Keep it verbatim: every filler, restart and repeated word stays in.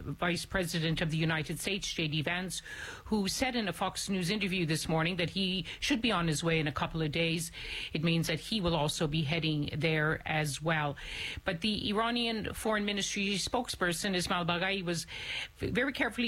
Vice President of the United States, J D Vance, who said in a Fox News interview this morning that he should be on his way in a couple of days. It means that he will also be heading there as well. But the Iranian Foreign Ministry spokesperson, Ismail Baghai, was very carefully